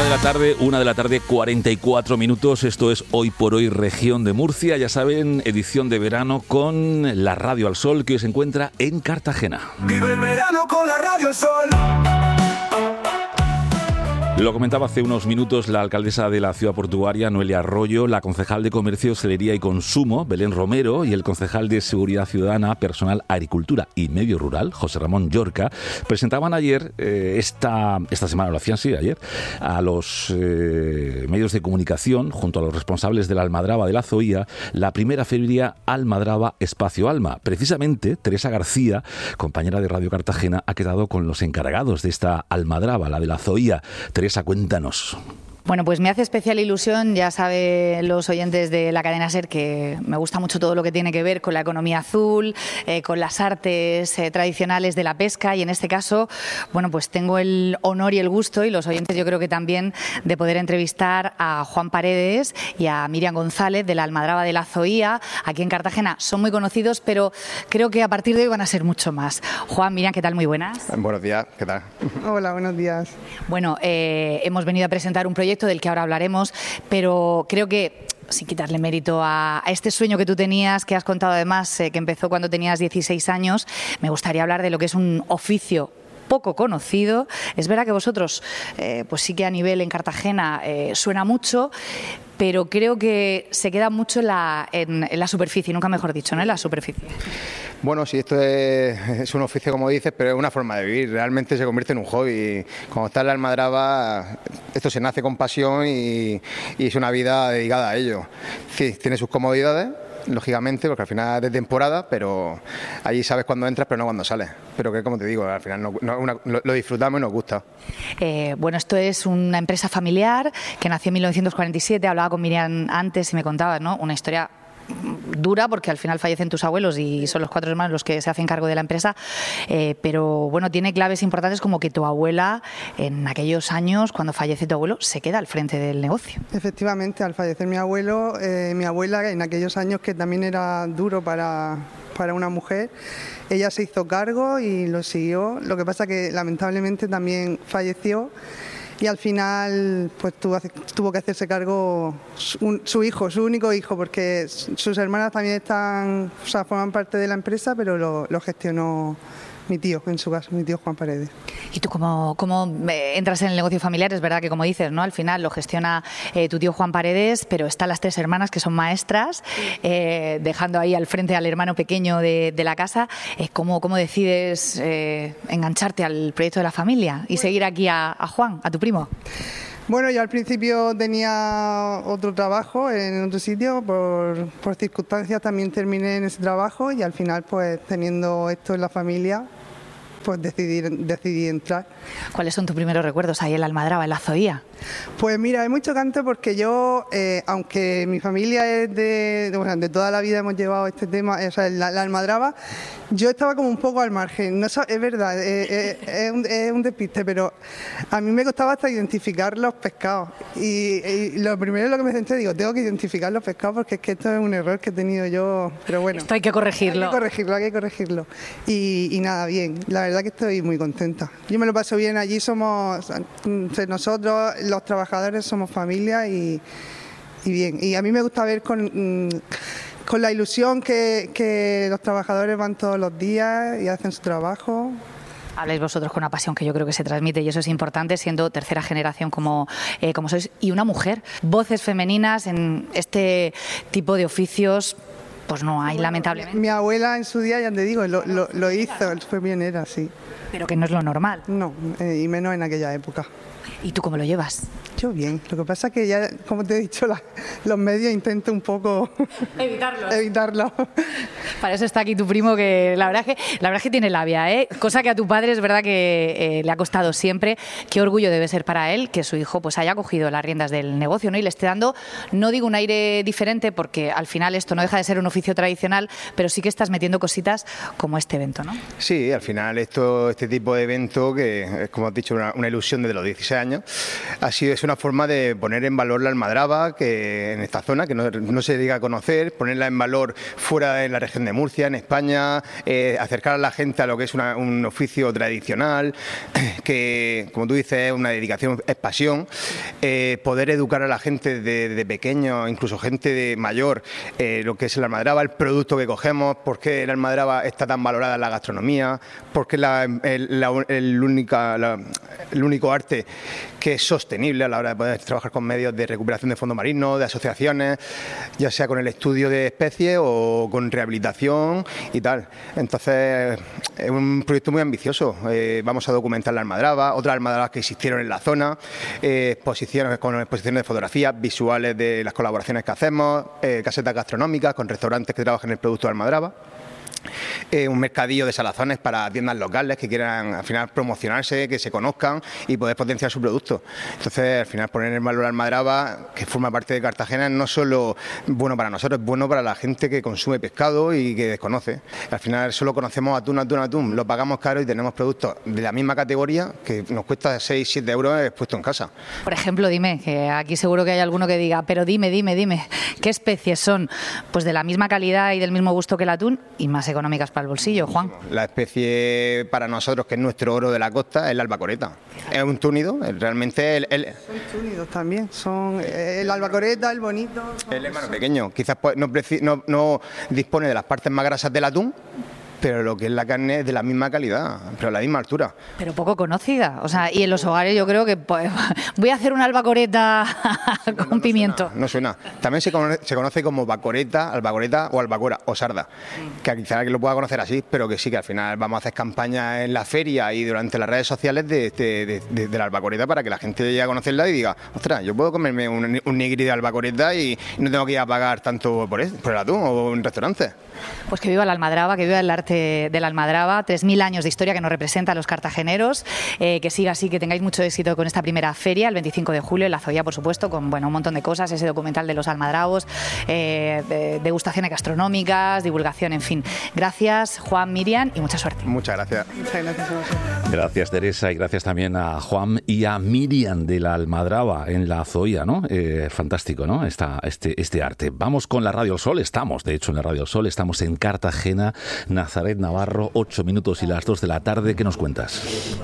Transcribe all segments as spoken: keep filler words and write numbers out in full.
de la tarde, una de la tarde, cuarenta y cuatro minutos. Esto es Hoy por Hoy, Región de Murcia. Ya saben, edición de verano con la Radio Al Sol, que hoy se encuentra en Cartagena. Vive el verano con la Radio Al Sol. Lo comentaba hace unos minutos la alcaldesa de la ciudad portuaria, Noelia Arroyo, la concejal de Comercio, Hostelería y Consumo, Belén Romero, y el concejal de Seguridad Ciudadana, Personal, Agricultura y Medio Rural, José Ramón Llorca, presentaban ayer, eh, esta, esta semana, lo hacían sí, ayer, a los eh, medios de comunicación, junto a los responsables de la Almadraba de la Zoía, la primera feria Almadraba Espacio Alma. Precisamente, Teresa García, compañera de Radio Cartagena, ha quedado con los encargados de esta Almadraba, la de la Zoía. Teresa, cuéntanos. Bueno, pues me hace especial ilusión, ya saben los oyentes de la cadena SER que me gusta mucho todo lo que tiene que ver con la economía azul, eh, con las artes eh, tradicionales de la pesca, y en este caso, bueno, pues tengo el honor y el gusto, y los oyentes yo creo que también, de poder entrevistar a Juan Paredes y a Miriam González de la Almadraba de la Zoía. Aquí en Cartagena son muy conocidos, pero creo que a partir de hoy van a ser mucho más. Juan, Miriam, ¿qué tal? Muy buenas. Buenos días, ¿qué tal? Hola, buenos días. Bueno, eh, hemos venido a presentar un proyecto del que ahora hablaremos, pero creo que, sin quitarle mérito a, a este sueño que tú tenías, que has contado además, eh, que empezó cuando tenías dieciséis años, me gustaría hablar de lo que es un oficio poco conocido. Es verdad que vosotros, eh, pues sí que a nivel en Cartagena eh, suena mucho, pero creo que se queda mucho en la, en, en la superficie, nunca mejor dicho, ¿no? En la superficie. Bueno, sí, esto es, es un oficio, como dices, pero es una forma de vivir. Realmente se convierte en un hobby. Cuando está en la Almadraba, esto se nace con pasión y, y es una vida dedicada a ello. Sí, tiene sus comodidades, lógicamente, porque al final es de temporada, pero allí sabes cuándo entras, pero no cuándo sales. Pero que, como te digo, al final no, no, una, lo, lo disfrutamos y nos gusta. Eh, bueno, esto es una empresa familiar que nació en mil novecientos cuarenta y siete. Hablaba con Miriam antes y me contabas, ¿no?, una historia dura, porque al final fallecen tus abuelos y son los cuatro hermanos los que se hacen cargo de la empresa, eh, pero bueno, tiene claves importantes como que tu abuela, en aquellos años, cuando fallece tu abuelo, se queda al frente del negocio. Efectivamente, al fallecer mi abuelo, eh, mi abuela, en aquellos años que también era duro para, para una mujer, ella se hizo cargo y lo siguió. Lo que pasa que lamentablemente también falleció. Y al final pues tuvo, tuvo que hacerse cargo su, su hijo, su único hijo, porque sus hermanas también están, o sea, forman parte de la empresa, pero lo, lo gestionó mi tío, en su caso, mi tío Juan Paredes. ¿Y tú cómo, cómo entras en el negocio familiar? Es verdad que, como dices, ¿no?, al final lo gestiona eh, tu tío Juan Paredes, pero están las tres hermanas que son maestras, eh, dejando ahí al frente al hermano pequeño de, de la casa. Eh, ¿cómo, ¿Cómo decides eh, engancharte al proyecto de la familia y seguir aquí a, a Juan, a tu primo? Bueno, yo al principio tenía otro trabajo en otro sitio, por, por circunstancias también terminé en ese trabajo y al final, pues teniendo esto en la familia, pues decidí, decidí entrar. ¿Cuáles son tus primeros recuerdos ahí en la Almadraba, en la Zoía? Pues mira, es muy chocante porque yo, eh, aunque mi familia es de, de, bueno, de toda la vida hemos llevado este tema, o sea, la, la Almadraba, yo estaba como un poco al margen. No, es verdad, eh, eh, es, un, es un despiste, pero a mí me costaba hasta identificar los pescados. Y, y lo primero en lo que me centré, digo, tengo que identificar los pescados porque es que esto es un error que he tenido yo, pero bueno. Esto hay que corregirlo. Hay que corregirlo, hay que corregirlo. Y, y nada, bien, la verdad que estoy muy contenta. Yo me lo paso bien allí, somos, entre nosotros, los trabajadores somos familia y, y bien. Y a mí me gusta ver con, con la ilusión que, que los trabajadores van todos los días y hacen su trabajo. Habláis vosotros con una pasión que yo creo que se transmite y eso es importante, siendo tercera generación como, eh, como sois, y una mujer. Voces femeninas en este tipo de oficios pues no hay, bueno, lamentablemente. Mi abuela en su día, ya te digo, lo, lo, lo hizo, fue pionera, sí. Pero que no es lo normal. No, eh, y menos en aquella época. ¿Y tú cómo lo llevas? Yo bien, lo que pasa es que ya, como te he dicho, la, los medios intento un poco evitarlo. evitarlo. Para eso está aquí tu primo, que la verdad es que, la verdad es que tiene labia, ¿eh? Cosa que a tu padre es verdad que eh, le ha costado siempre. Qué orgullo debe ser para él que su hijo pues haya cogido las riendas del negocio, ¿no? Y le esté dando, no digo un aire diferente, porque al final esto no deja de ser un oficio oficio tradicional, pero sí que estás metiendo cositas como este evento, ¿no? Sí, al final esto, este tipo de evento, que es, como has dicho, una, una ilusión desde los dieciséis años, ha sido, es una forma de poner en valor la almadraba que en esta zona, que no, no se llega a conocer, ponerla en valor fuera de la región de Murcia, en España, eh, acercar a la gente a lo que es una, un oficio tradicional, que, como tú dices, es una dedicación, es pasión, eh, poder educar a la gente de, de pequeño, incluso gente de mayor, eh, lo que es la almadraba, el producto que cogemos, por qué la almadraba está tan valorada en la gastronomía, por qué la, el, la, el, única, la, el único arte que es sostenible a la hora de poder trabajar con medios de recuperación de fondo marino, de asociaciones, ya sea con el estudio de especies o con rehabilitación y tal. Entonces, es un proyecto muy ambicioso. Eh, vamos a documentar la almadraba, otras almadrabas que existieron en la zona, eh, exposiciones con exposiciones de fotografías, visuales de las colaboraciones que hacemos, eh, casetas gastronómicas con restaurantes que trabajan el producto de almadraba. Eh, un mercadillo de salazones para tiendas locales que quieran al final promocionarse, que se conozcan y poder potenciar su producto. Entonces, al final, poner en valor la almadraba, que forma parte de Cartagena, no solo bueno para nosotros, es bueno para la gente que consume pescado y que desconoce. Al final, solo conocemos atún, atún, atún, lo pagamos caro y tenemos productos de la misma categoría que nos cuesta seis, siete euros expuesto en casa. Por ejemplo, dime, que aquí seguro que hay alguno que diga, pero dime, dime, dime, ¿qué especies son? Pues de la misma calidad y del mismo gusto que el atún y más económicas para el bolsillo, Juan. La especie para nosotros, que es nuestro oro de la costa, es la albacoreta. Es un túnido, realmente el, el... Son túnidos también, son el albacoreta, el bonito. El hermano pequeño, quizás pues, no, no, no dispone de las partes más grasas del atún, pero lo que es la carne es de la misma calidad, pero a la misma altura. Pero poco conocida, o sea, y en los hogares yo creo que pues, voy a hacer una albacoreta con no, no pimiento. Suena, no suena. También se conoce, se conoce como bacoreta, albacoreta o albacora o sarda, que quizás que lo pueda conocer así, pero que sí, que al final vamos a hacer campañas en la feria y durante las redes sociales de, de, de, de, de la albacoreta para que la gente llegue a conocerla y diga, ostras, yo puedo comerme un, un nigri de albacoreta y no tengo que ir a pagar tanto por, eso, por el atún o en restaurantes. Pues que viva la almadraba, que viva el arte de la almadraba, tres mil años de historia que nos representa a los cartageneros, eh, que siga así, que tengáis mucho éxito con esta primera feria, el veinticinco de julio, en la Zoya, por supuesto, con bueno, un montón de cosas, ese documental de los almadrabos, eh, de, degustaciones gastronómicas, divulgación, en fin. Gracias, Juan, Miriam, y mucha suerte. Muchas gracias. Muchas gracias a vosotros. Gracias, Teresa, y gracias también a Juan y a Miriam de la almadraba en la Zoya, ¿no? Eh, fantástico, ¿no? Esta, este, este arte. Vamos con la Radio El Sol, estamos, de hecho, en la Radio El Sol, estamos en Cartagena, Nazaret Navarro, ocho minutos y las dos de la tarde. ¿Qué nos cuentas?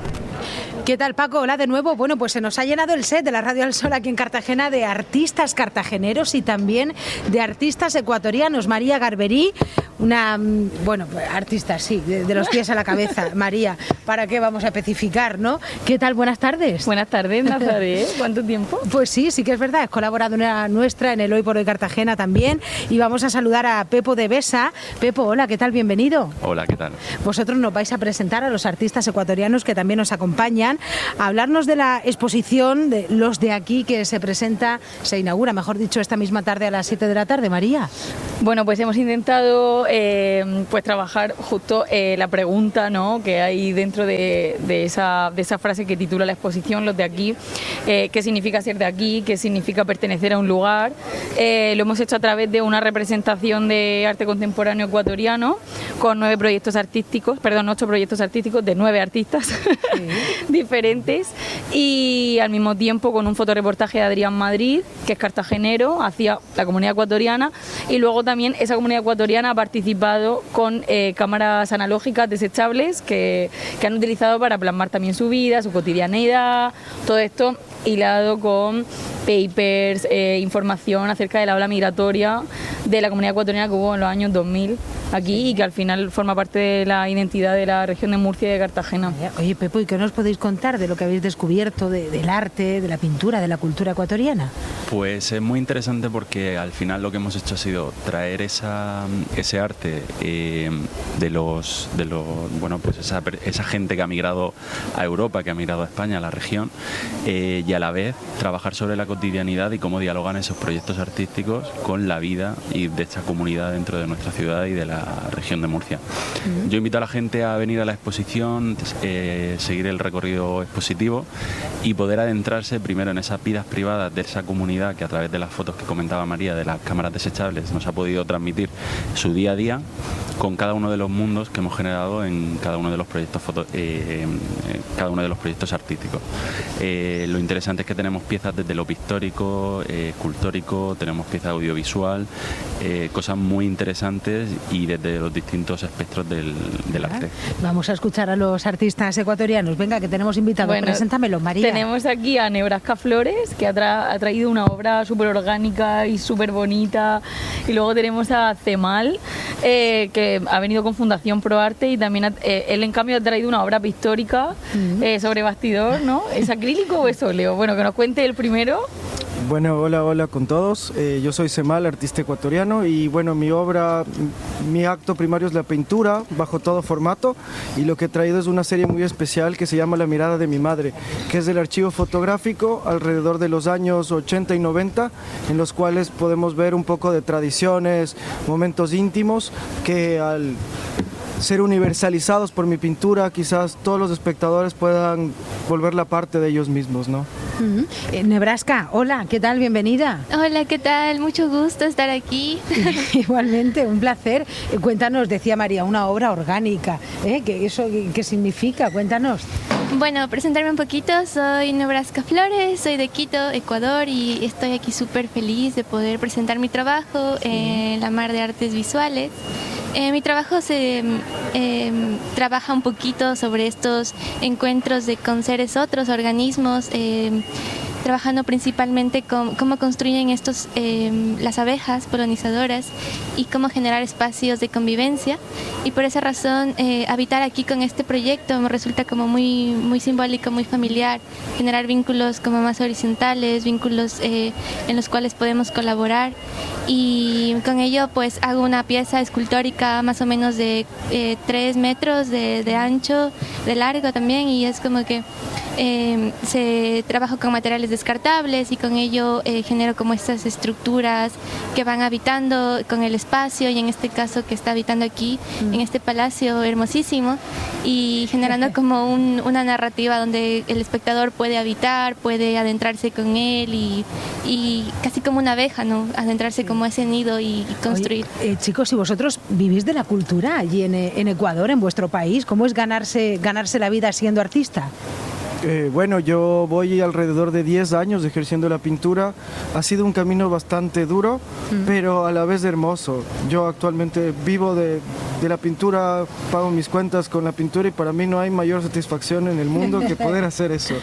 ¿Qué tal, Paco? Hola de nuevo. Bueno, pues se nos ha llenado el set de la Radio El Sol aquí en Cartagena de artistas cartageneros y también de artistas ecuatorianos. María Garberí, una, bueno, artista, sí, de, de los pies a la cabeza. María, ¿para qué vamos a especificar, no? ¿Qué tal? Buenas tardes. Buenas tardes, Nazaret. ¿Cuánto tiempo? Pues sí, sí que es verdad. Es colaboradora nuestra en el Hoy por Hoy Cartagena también. Y vamos a saludar a Pepo de Besa. Pepo, hola, ¿qué tal? Bienvenido. Hola, ¿qué tal? Vosotros nos vais a presentar a los artistas ecuatorianos que también nos acompañan, a hablarnos de la exposición de Los de Aquí, que se presenta, se inaugura, mejor dicho, esta misma tarde a las siete de la tarde. María. Bueno, pues hemos intentado eh, pues trabajar justo eh, la pregunta, ¿no?, que hay dentro de, de, esa, de esa frase que titula la exposición, Los de Aquí, eh, qué significa ser de aquí, qué significa pertenecer a un lugar. Eh, lo hemos hecho a través de una representación de arte contemporáneo ecuatoriano con nueve proyectos artísticos, perdón, ocho proyectos artísticos de nueve artistas sí. diferentes, y al mismo tiempo con un fotoreportaje de Adrián Madrid, que es cartagenero, hacia la comunidad ecuatoriana, y luego también esa comunidad ecuatoriana ha participado con eh, cámaras analógicas desechables que, que han utilizado para plasmar también su vida, su cotidianeidad, todo esto hilado con papers, eh, información acerca de la ola migratoria de la comunidad ecuatoriana que hubo en los años dos mil aquí y que al final forma parte de la identidad de la región de Murcia y de Cartagena. Oye, Pepo, ¿y qué nos podéis contar de lo que habéis descubierto de, del arte, de la pintura, de la cultura ecuatoriana? Pues es muy interesante porque al final lo que hemos hecho ha sido traer esa, ese arte eh, de los, de los, bueno, pues esa, esa gente que ha migrado a Europa, que ha migrado a España, a la región, eh, y a la vez trabajar sobre la cotidianidad y cómo dialogan esos proyectos artísticos con la vida y de esta comunidad dentro de nuestra ciudad y de la la región de Murcia. Uh-huh. Yo invito a la gente a venir a la exposición, eh, seguir el recorrido expositivo y poder adentrarse primero en esas vidas privadas de esa comunidad que a través de las fotos que comentaba María de las cámaras desechables nos ha podido transmitir su día a día con cada uno de los mundos que hemos generado en cada uno de los proyectos foto, eh, en cada uno de los proyectos artísticos. Eh, lo interesante es que tenemos piezas desde lo pictórico, eh, escultórico, tenemos pieza audiovisual, eh, cosas muy interesantes y desde los distintos espectros del, del arte. Vamos a escuchar a los artistas ecuatorianos. Venga, que tenemos invitados. Bueno, preséntamelo, María. Tenemos aquí a Nebraska Flores, que ha, tra ha traído una obra súper orgánica y súper bonita. Y luego tenemos a Cemal, eh, que ha venido con Fundación ProArte y también ha, eh, él en cambio ha traído una obra pictórica uh-huh. eh, sobre bastidor, ¿no? ¿Es acrílico o es óleo? Bueno, que nos cuente el primero. Bueno, hola, hola con todos. Eh, yo soy Cemal, artista ecuatoriano, y bueno, mi obra, mi acto primario es la pintura bajo todo formato, y lo que he traído es una serie muy especial que se llama La mirada de mi madre, que es del archivo fotográfico alrededor de los años ochenta y noventa, en los cuales podemos ver un poco de tradiciones, momentos íntimos que al ser universalizados por mi pintura, quizás todos los espectadores puedan volverla parte de ellos mismos, ¿no? Uh-huh. eh, Nebraska, hola, ¿qué tal? Bienvenida. Hola, ¿qué tal? Mucho gusto estar aquí. Igualmente, un placer. Eh, cuéntanos, decía María, una obra orgánica, ¿eh? ¿Qué, eso, qué, ¿Qué significa? Cuéntanos. Bueno, presentarme un poquito, soy Nebraska Flores, soy de Quito, Ecuador, y estoy aquí súper feliz de poder presentar mi trabajo sí. en la Mar de Artes Visuales. Eh, mi trabajo se eh, trabaja un poquito sobre estos encuentros de, con seres otros, organismos, eh, trabajando principalmente con cómo construyen estos eh, las abejas polinizadoras y cómo generar espacios de convivencia. Y por esa razón eh, habitar aquí con este proyecto me resulta como muy, muy simbólico, muy familiar, generar vínculos como más horizontales, vínculos eh, en los cuales podemos colaborar, y con ello pues hago una pieza escultórica más o menos de eh, tres metros de, de ancho, de largo también, y es como que eh, se trabaja con materiales descartables y con ello eh, genero como estas estructuras que van habitando con el espacio, y en este caso que está habitando aquí mm. en este palacio hermosísimo, y generando como un, una narrativa donde el espectador puede habitar, puede adentrarse con él y, y casi como una abeja, ¿no? Adentrarse como ese nido y, y construir. Oye, eh, chicos, ¿y vosotros vivís de la cultura allí en, en Ecuador, en vuestro país? ¿Cómo es ganarse, ganarse la vida siendo artista? Eh, bueno, yo voy alrededor de diez años ejerciendo la pintura. Ha sido un camino bastante duro, mm. pero a la vez hermoso. Yo actualmente vivo de, de la pintura, pago mis cuentas con la pintura, y para mí no hay mayor satisfacción en el mundo que poder hacer eso.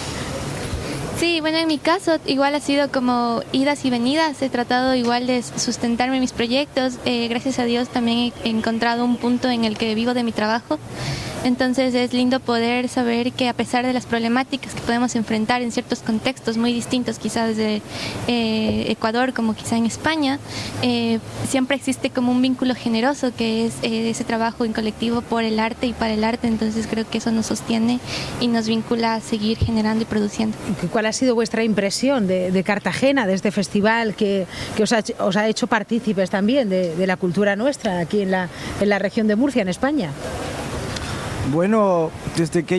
Sí, bueno, en mi caso igual ha sido como idas y venidas. He tratado igual de sustentarme en mis proyectos. Eh, gracias a Dios también he encontrado un punto en el que vivo de mi trabajo. Entonces es lindo poder saber que a pesar de las problemáticas que podemos enfrentar en ciertos contextos muy distintos, quizás desde eh, Ecuador como quizá en España, eh, siempre existe como un vínculo generoso que es eh, ese trabajo en colectivo por el arte y para el arte. Entonces creo que eso nos sostiene y nos vincula a seguir generando y produciendo. ¿Cuál ha sido vuestra impresión de, de Cartagena, de este festival que, que os, ha, os ha hecho partícipes también de, de la cultura nuestra aquí en la, en la región de Murcia, en España? Bueno, desde que